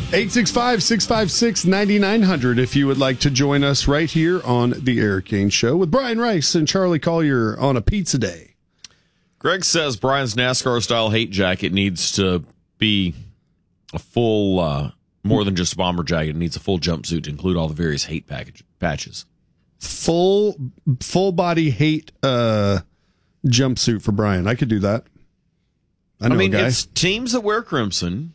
865-656-9900 if you would like to join us right here on The Eric Gaines Show with Brian Rice and Charlie Collier on a pizza day. Greg says Brian's NASCAR-style hate jacket needs to be a full, more than just a bomber jacket. It needs a full jumpsuit to include all the various hate patches. Full body hate jumpsuit for Brian. I could do that. I mean, it's teams that wear crimson.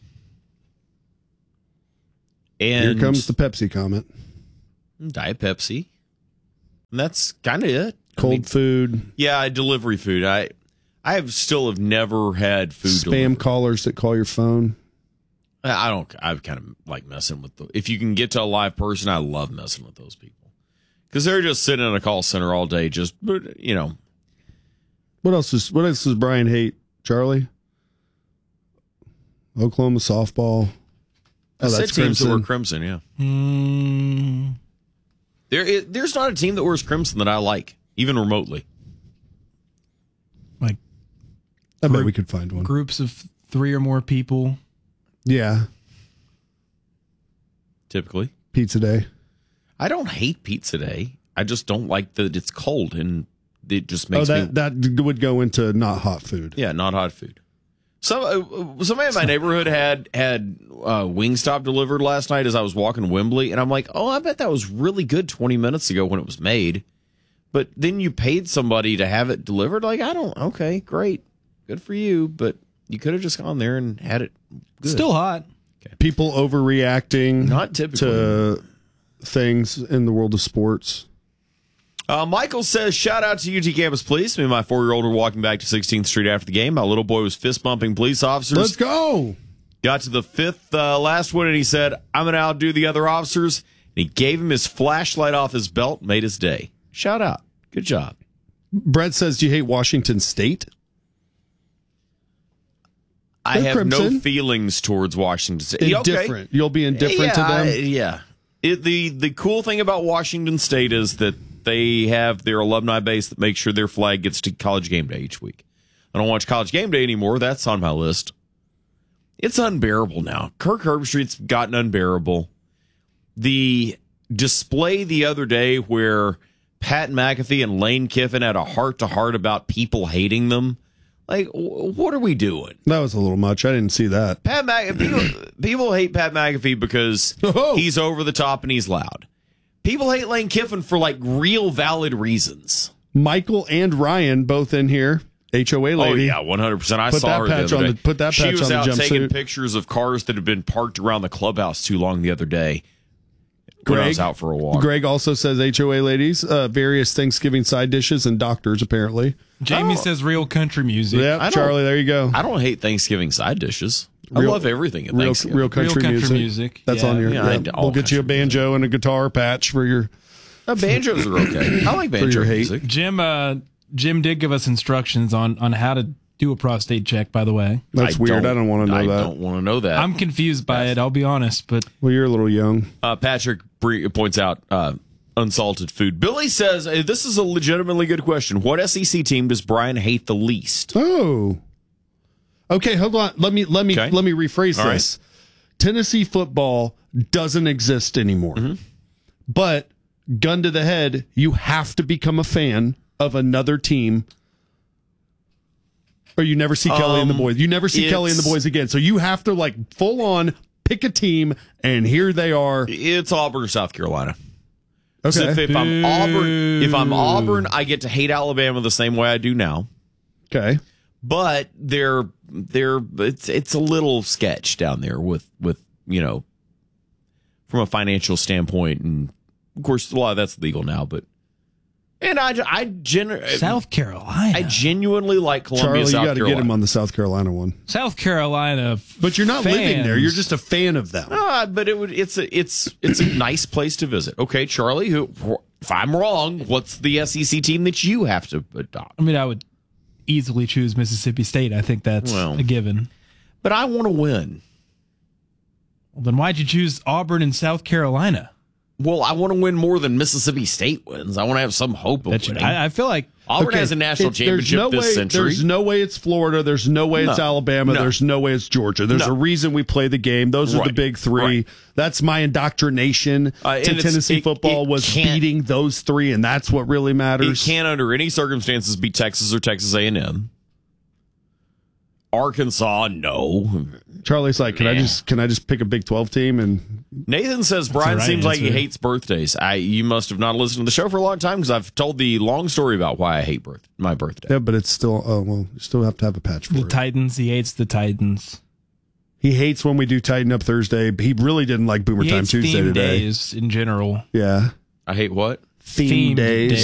And here comes the Pepsi comment. Diet Pepsi. And that's kind of it. Cold food. Yeah, delivery food. I still have never had food. Spam callers that call your phone. I kind of like messing with if you can get to a live person, I love messing with those people. Because they're just sitting in a call center all day, What else does Brian hate, Charlie? Oklahoma softball. I said teams that wear crimson, yeah. There's not a team that wears crimson that I like, even remotely. Like, I bet we could find one. Groups of 3 or more people. Yeah. Typically. Pizza day. I don't hate pizza day. I just don't like that it's cold and it just makes that would go into not hot food. Yeah, not hot food. Somebody in my neighborhood had Wingstop delivered last night as I was walking Wembley, and I'm like, oh, I bet that was really good 20 minutes ago when it was made. But then you paid somebody to have it delivered? Okay, great. Good for you, but you could have just gone there and had it good. Still hot. Okay. People overreacting not typically to things in the world of sports. Michael says, shout out to UT Campus Police. Me and my 4-year-old were walking back to 16th Street after the game. My little boy was fist-bumping police officers. Let's go. Got to the 5th last one, and he said, I'm going to outdo the other officers. And he gave him his flashlight off his belt, made his day. Shout out. Good job. Brett says, do you hate Washington State? I have no feelings towards Washington State. Indifferent. Okay. You'll be indifferent to them? Yeah. The cool thing about Washington State is that they have their alumni base that makes sure their flag gets to College Game Day each week. I don't watch College Game Day anymore. That's on my list. It's unbearable now. Kirk Herbstreit's gotten unbearable. The display the other day where Pat McAfee and Lane Kiffin had a heart-to-heart about people hating them. Like, what are we doing? That was a little much. I didn't see that. Pat McAfee, people hate Pat McAfee because he's over the top and he's loud. People hate Lane Kiffin for, real valid reasons. Michael and Ryan both in here. HOA lady. Oh, yeah, 100%. I saw her the other day. Put that patch on the jumpsuit. She was out taking pictures of cars that had been parked around the clubhouse too long the other day. When I was out for a walk. Greg also says HOA ladies, various Thanksgiving side dishes and doctors, apparently. Jamie says real country music. Yeah, Charlie, there you go. I don't hate Thanksgiving side dishes. I love everything at Thanksgiving. Real country music. That's on your... we'll get you a banjo and a guitar patch for your... banjos are okay. I like banjo music. Jim did give us instructions on how to do a prostate check, by the way. That's weird. I don't want to know that. I don't want to know that. I'm confused by it, I'll be honest. But well, you're a little young. Patrick points out unsalted food. Billy says, this is a legitimately good question. What SEC team does Brian hate the least? Oh. Okay, hold on. Let me rephrase this. Right. Tennessee football doesn't exist anymore. Mm-hmm. But gun to the head, you have to become a fan of another team, or you never see Kelly and the boys. You never see Kelly and the boys again. So you have to full on pick a team, and here they are. It's Auburn or South Carolina. Okay. So if I'm Auburn, I get to hate Alabama the same way I do now. Okay. But it's a little sketch down there with from a financial standpoint, and of course a lot of that's legal now, but. And South Carolina. I genuinely like Columbia, Charlie, South Carolina. You got to get him on the South Carolina one. South Carolina, but you're not living there. You're just a fan of them. But it's a nice place to visit. Okay, Charlie. If I'm wrong, what's the SEC team that you have to adopt? I mean, I would easily choose Mississippi State. I think that's a given. But I want to win. Well, then why'd you choose Auburn and South Carolina? Well, I want to win more than Mississippi State wins. I want to have some hope of winning. I feel like Auburn has a national championship this century. There's no way it's Florida. There's no way it's Alabama. No. There's no way it's Georgia. There's a reason we play the game. Those are the big three. Right. That's my indoctrination to Tennessee football was beating those three, and that's what really matters. It can't under any circumstances beat Texas or Texas A&M. Arkansas, no. Charlie's like, can I just pick a Big 12 team? And Nathan says Brian seems like he hates birthdays. You must have not listened to the show for a long time because I've told the long story about why I hate my birthday. Yeah, but it's still you still have to have a patch for the it. Titans. He hates the Titans. He hates when we do Tighten Up Thursday. But he really didn't like Boomer Time Tuesday theme today. Days in general. Yeah, I hate what? Theme days.